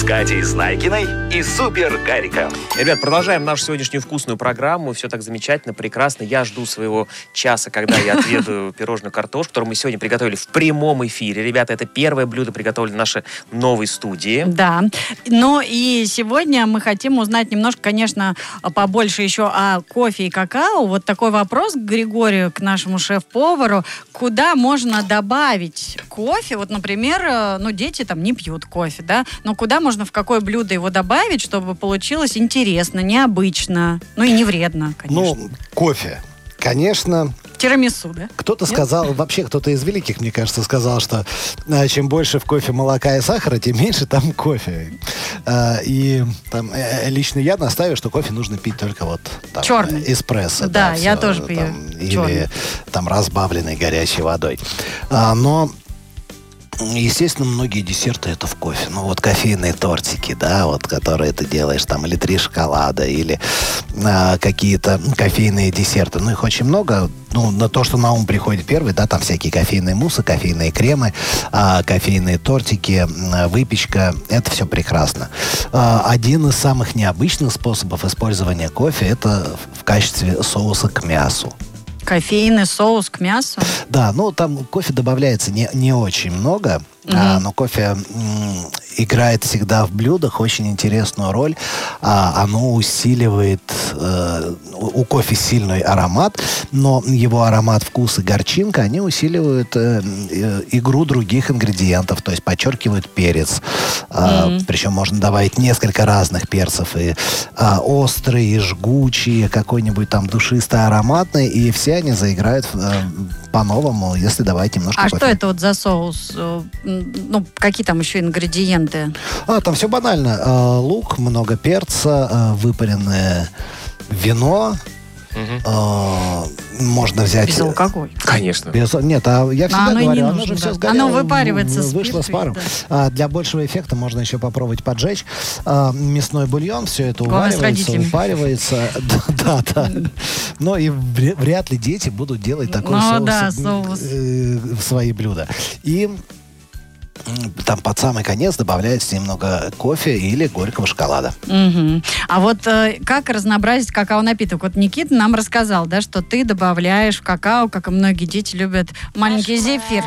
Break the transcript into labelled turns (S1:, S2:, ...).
S1: с Катей Знайкиной и Супер Гариком.
S2: Ребят, продолжаем нашу сегодняшнюю вкусную программу. Все так замечательно, прекрасно. Я жду своего часа, когда я отведаю пирожную картошку, которую мы сегодня приготовили в прямом эфире. Ребята, это первое блюдо, приготовлено в нашей новой студии.
S3: Да. Ну и сегодня мы хотим узнать немножко, конечно, побольше еще о кофе и какао. Вот такой вопрос к Григорию, к нашему шеф-повару. Куда можно добавить кофе? Вот, например, дети там не пьют кофе, да? Но куда можно, в какое блюдо его добавить, чтобы получилось интересно, необычно, и не вредно, конечно.
S4: Кофе. Конечно.
S3: Тирамису, да?
S4: Кто-то сказал, вообще кто-то из великих, мне кажется, сказал, что чем больше в кофе молока и сахара, тем меньше там кофе. И там, лично я настаиваю, что кофе нужно пить только
S3: черный.
S4: Эспрессо.
S3: Да, я тоже пью черный.
S4: Или там разбавленный горячей водой. Но естественно, многие десерты это в кофе. Кофейные тортики, да, которые ты делаешь, там, или 3 шоколада, или какие-то кофейные десерты. Их очень много. На то, что на ум приходит первый, да, там всякие кофейные муссы, кофейные кремы, кофейные тортики, выпечка. Это все прекрасно. Один из самых необычных способов использования кофе это в качестве соуса к мясу.
S3: Кофейный соус к мясу?
S4: Да, там кофе добавляется не очень много, но кофе играет всегда в блюдах очень интересную роль. Оно усиливает... У кофе сильный аромат, но его аромат, вкус и горчинка, они усиливают игру других ингредиентов, то есть подчеркивают перец. Причем можно добавить несколько разных перцев. И острый, и жгучий, какой-нибудь там душистый, ароматный, и все они заиграют по-новому, если добавить немножко кофе.
S3: Что это за соус? Какие там еще ингредиенты?
S4: Там все банально. Лук, много перца, выпаренное вино. Можно взять...
S3: Безалкоголь.
S2: Конечно.
S4: Нет, я всегда говорю, оно же все сгорело.
S3: Оно выпаривается
S4: вышло с паром.
S3: Да.
S4: Для большего эффекта можно еще попробовать поджечь мясной бульон, все это упаривается. Да. Но и вряд ли дети будут делать такой соус в свои блюда. И там под самый конец добавляется немного кофе или горького шоколада.
S3: А вот как разнообразить какао-напиток? Никита нам рассказал, да, что ты добавляешь в какао, как и многие дети любят, маленький зефир.